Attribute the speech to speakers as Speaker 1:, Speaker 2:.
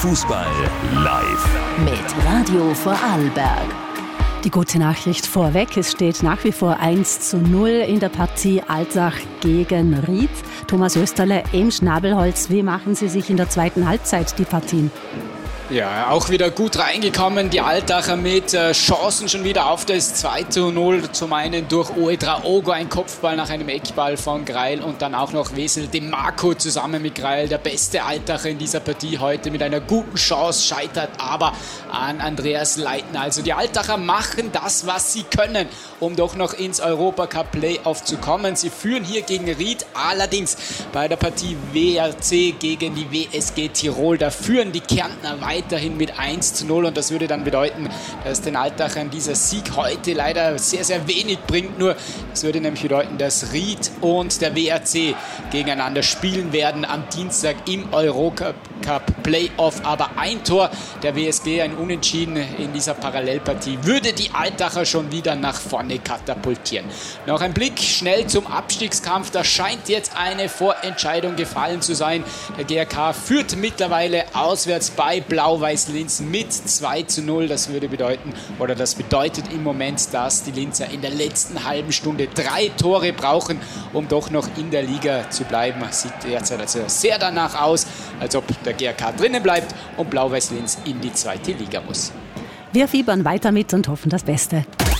Speaker 1: Fußball live
Speaker 2: mit Radio Vorarlberg. Die gute Nachricht vorweg, es steht nach wie vor 1:0 in der Partie Altach gegen Ried. Thomas Österle im Schnabelholz, wie machen Sie sich in der zweiten Halbzeit die Partien?
Speaker 3: Ja, auch wieder gut reingekommen, die Altacher mit Chancen schon wieder auf das 2:0. Zum einen durch Ouedraogo, ein Kopfball nach einem Eckball von Greil und dann auch noch Wesel de Marco zusammen mit Greil. Der beste Altacher in dieser Partie heute mit einer guten Chance, scheitert aber an Andreas Leitner. Also die Altacher machen das, was sie können, um doch noch ins Europacup-Playoff zu kommen. Sie führen hier gegen Ried, allerdings bei der Partie WRC gegen die WSG Tirol, da führen die Kärntner weiterhin mit 1:0 und das würde dann bedeuten, dass den Altachern dieser Sieg heute leider sehr, sehr wenig bringt. Nur das würde nämlich bedeuten, dass Ried und der WRC gegeneinander spielen werden am Dienstag im Eurocup Playoff. Aber ein Tor der WSG, ein Unentschieden in dieser Parallelpartie, würde die Altacher schon wieder nach vorne katapultieren. Noch ein Blick schnell zum Abstiegskampf. Da scheint jetzt eine Vorentscheidung gefallen zu sein. Der GRK führt mittlerweile auswärts bei Blau-Weiß-Linz mit 2:0. Das würde bedeuten, oder das bedeutet im Moment, dass die Linzer in der letzten halben Stunde 3 Tore brauchen, um doch noch in der Liga zu bleiben. Sieht derzeit also sehr danach aus, als ob der GRK drinnen bleibt und Blau-Weiß-Linz in die zweite Liga muss.
Speaker 2: Wir fiebern weiter mit und hoffen das Beste.